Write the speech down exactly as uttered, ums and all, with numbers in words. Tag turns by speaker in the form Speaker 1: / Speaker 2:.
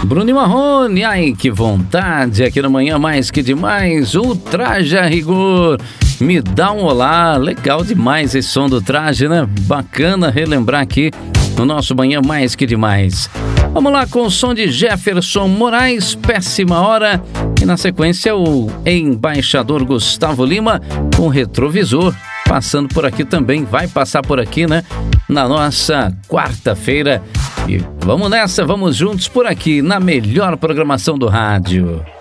Speaker 1: Bruno e Marrone, ai que vontade, aqui na Manhã Mais Que Demais, o Traje a Rigor. Me dá um olá, legal demais esse som do Traje, né? Bacana relembrar aqui no nosso Manhã Mais Que Demais. Vamos lá com o som de Jefferson Moraes, Péssima Hora. E na sequência o embaixador Gustavo Lima com Retrovisor. Passando por aqui também, vai passar por aqui, né? Na nossa quarta-feira. E vamos nessa, vamos juntos por aqui, na melhor programação do rádio.